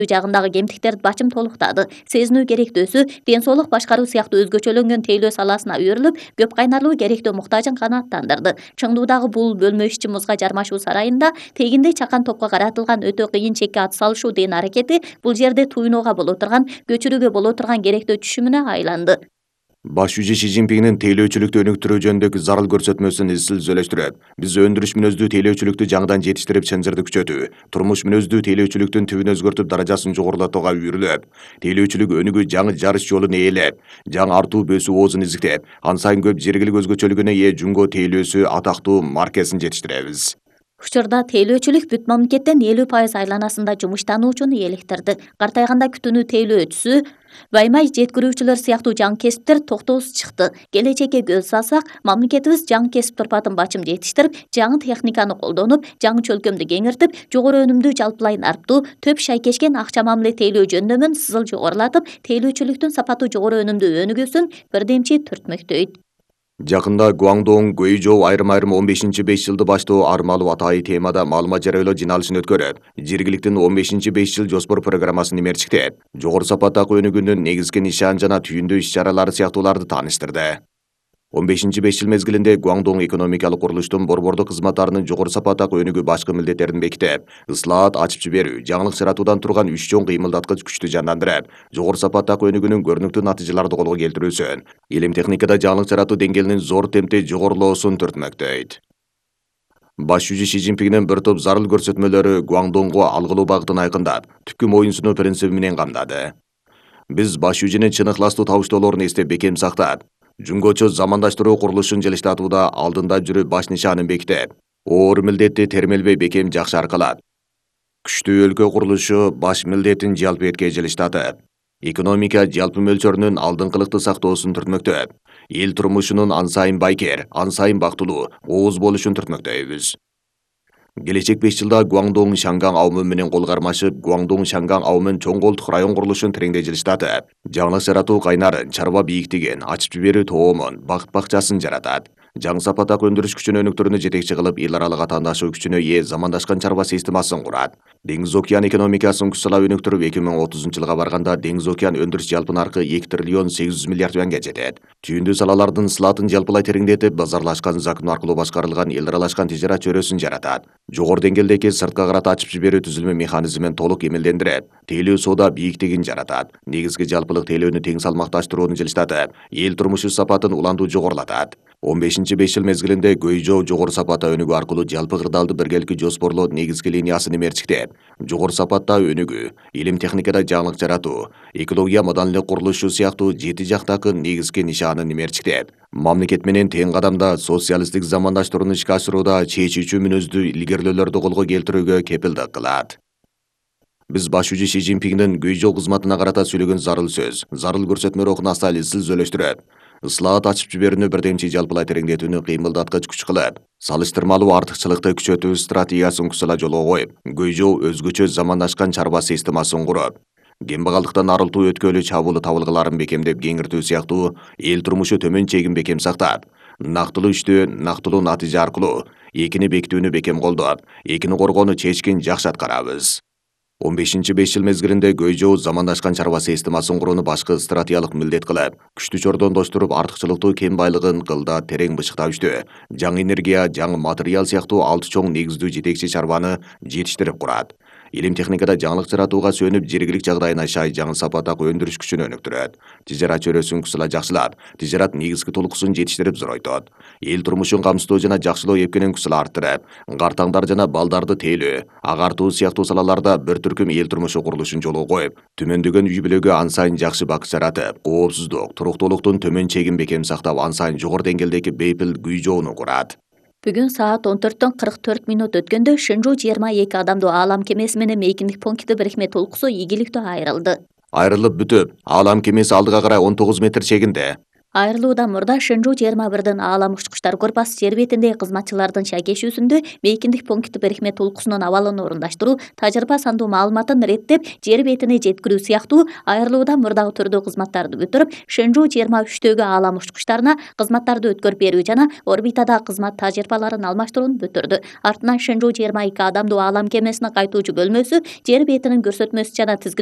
жагындагы кемтиктерди бачым толуктады. Сезинүү керектөөсү ден соолук башкаруу сыяктуу өзгөчөлөнгөн тейлөө саласына үйрүлүп, көп кайнарлуу керектөө муктажын канааттандырды. Чыңдуудагы бул бөлмө ишчи музга жармашуу сарайында тегинде чакан топко каратылган өтө кыйын чекке ат салышуу деген аракети бул жерде туйнууга боло турган, көчүрүүгө боло турган керектөө түшүмүнө айланды. Баш жүзү Си Цзиньпиңдин тейлөөчүлүктү өнүктүрүү жөнүндөгү зарыл көрсөтмөсүн изчил сүйлөштүрөт. Биз өндүрүш мүнөздүү тейлөөчүлүктү жаңыдан жетиштирип, чынжырды күчөтүү, турмуш мүнөздүү тейлөөчүлүктүн түбүн өзгөртүп, даражасын жогорулатууга үйрүлөп, тейлөөчүлүк өнүгүү жаңы жарыш жолун ээлеп, жаңы артуу бөсүү оозун изиктеп, ан сайын көп жергилик өзгөчөлүгүнө ээ Жунго тейлөөсү атактуу маркесин жетиштиребиз. Учурда тейлөөчүлүк бүт мамлекеттен 50% айланасында жумуштануучуну электирди. Картайганда күтүүнүү тейлөөчүсү, баймай жеткирүүчүлөр сыяктуу жаңы кесиптер токтоосуз чыкты. Келечекке көз салсак, мамлекетибиз жаңы кесип турпатын бачым жетиштирип, жаңы техниканы колдонуп, жаңы чөлкөмдү кеңиртип, жогору өнүмдүү жалпылай нарптуу, төп шайкешкен акча мамиле тейлөө жөндөмүн сызыл жогорулатып, тейлөөчүлүктүн сапаты жогору өнүмдүү өнүгүүсүн бирдемчи түртмөктөйт. Жакында Гуаңдоң, Гуэйжоу айрым-айрым 15-5 жылды баштоо армалуу атайы темада маалымат жарыялоо жиналышын өткөрүп, жергиликтин 15-5 жыл жоспор программасын имерчиктеп, жогору сапаттагы өнүгүүнүн негизги нишан жана түйүндүү иш-чаралары сыяктууларды тааныштырды. 15-5 жыл мезгилинде Гуаңдоң экономикалык курулуштун борбордук кызматтарынын жогору сапаттагы өнүгүү башкы милдеттерин бекитип, ыслаат ачып жиберүү, жаңылык жаратуудан турган 3 чоң кыймылдаткыч күчтү жандандырып, жогору сапаттагы өнүгүүнүн көрүнүктүү натыйжаларды колго келтирүүсүн, илим техникада жаңылык жаратуу деңгээлинин зор темпте жогорулоосун түртмөктөйт. Баш жүзү Си Цзиньпиңдин бир топ зарыл көрсөтмөлөрү Гуаңдоңго алгылуу багытын айкындап, түпкү моюнсунуу принциби менен камдады. Биз баш жүзүнүн чын ыхластуу табыштоолорун эстеп бекем сактап, Жунгочо замандаштыруу курулушун жылыштатууда алдында жүрүп баш нишанын бекитип, оор милдетти термелбей бекем жакшы аркалап, күчтүү өлкө курулушу баш милдетин жалпы этке жылыштатып, экономика жалпы мөлчөрүнүн алдыңкылыкты сактоосун түртмөктөп, эл турмушунун ан сайын байкер, ан сайын бактылуу, ооз болушун түртмөктөйбүз. Келечек 5 жылда Гуаңдоң Шанган аумы менен кол кармашып, Гуаңдоң Шанган аумын чоң колдук район курулушун тереңдей жылыштатып, жаңылык жаратуу кайнарын, чарба бийиктигин, ачып жиберүү тоомун, бакыт бакчасын жаратат. Жаңы сапаттагы өндүрүш күчүн өнүктүрүүнү жетекчи кылып, эл аралык атаандашуу күчүнө ээ замандашкан чарба системасын курат. Деңиз океан экономикасын күч сала өнүктүрүп, 2030 жылга барганда деңиз океан өндүрүш жалпы наркы 2 триллион 800 миллиард юанга жетет. Түйүндүү салалардын сылатын жалпылай тереңдетип, базарлашкан закон аркылуу башкарылган эл аралашкан тижарат чөйрөсүн жаратат. Жогору деңгээлдеги сырткы карата ачып жиберүү түзүлмө механизмин толук эмелдендирип, тейлөө соода бийиктигин жаратат. Негизги жалпылык тейлөөнү тең салмакташтырууну жылыштатып, эл турмушу сапатын улантуу жогорулатат. 15-5 жыл мезгилинде Гуэйжоу жогору сапатта өнүгүү аркылуу жалпы кырдаалды биргеликти жоспорлоо негизги линиясын имерчиктеп, жогору сапатта өнүгүү, илим техникада жаңылык жаратуу, экология маданилык курулушу сыяктуу 7 жактагы негизги нишанын имерчиктеп, мамлекет менен тең кадамда социалисттик замандаштырууну ишке ашырууда чечүүчү мүнөздүү илгерилөөлөрдү колго келтирүүгө кепилдик кылат. Биз баш жүзү Си Цзиньпиңдин Гуэйжоу кызматына карата сүйлөгөн зарыл сөз, зарыл көрсөтмө рухуна сай изчил сүйлөштүрөт, ыслаат ачып жиберүүнү бирдемчи жалпылай тереңдетүүнү кыймылдаткыч күч кылып, салыштырмалуу артыкчылыкты күчөтүү стратегиясын күчсала жолго коюп, Гуэйжоу өзгөчө замандашкан чарба системасын куруп, кембагалдыктан арылтуу өткөлү чабуулу табылгыларын бекемдеп кеңиртүү сыяктуу эл турмушу төмөн чегин бекем сактап, нактылуу иштөө, нактылуу натыйжа аркылуу экини бекитүүнү бекем колдоп, экини коргоону чечкин жакшы аткарабыз. 15-5 жыл мезгилинде Гуэйжоу замандашкан чарба системасын курууну башкы стратегиялык милдет кылып, күчтүү чордондоштуруп, артыкчылыктуу кен байлыгын кылда терең бышыктап иштөө, жаңы энергия, жаңы материал сыяктуу 6 чоң негиздүү жетекчи чарбаны жетиштирип курат. Илим техникада жаңылык жаратууга сөнүп, жергилик жагдайына шай жаңы сапаттагы өндүрүш күчүн өнүктүрөт. Тижарат чөйрөсүн күч сала жакшылап, тижарат негизги толкусун жетиштирип зоройтот. Эл турмушун камсыздоо жана жакшылоо эпкенин күч сала арттырып, картаңдар жана балдарды тейлөө, агартуу сыяктуу салаларда бир түркүм эл турмушу курулушун жолго коюп, төмөндөгөн үй бүлөгө ан сайын жакшы бакыт жаратып, коопсуздук, туруктуулуктун төмөн чегин бекем сактап, ан сайын жогору деңгээлдеги бейпил Гуэйжоуну курат. Бүгүн саат 14:44 өткөндө Шэнжу 22 адамдуу аалам кемеси менен мейкиндик пункти бирикме толкусу ийгиликтүү айрылды. Айрылып бүтүп, аалам кемеси алдыга карай 19 метр чегинде. Айрылуудан мурда Шэнжу 21-дин аалам учкучтар группасы жер бетиндеги кызматчылардын шайкешүүсүндө мейкиндик пункт бирикме толкусунун абалын орундаштыруу, тажрыйба сандуу маалыматын реттеп, жер бетине жеткирүү сыяктуу айрылуудан мурдагы түрдүү кызматтарды бүтүрүп, Шэнжу 23дөгү аалам учкучтарына кызматтарды өткөрүп берүү жана орбитадагы кызмат тажрыйбаларын алмаштырууну бүтүрдү. Артынан Шэнжу 22 адамдуу аалам кемесинин кайтуучу бөлмөсү жер бетинин көрсөтмөсү жана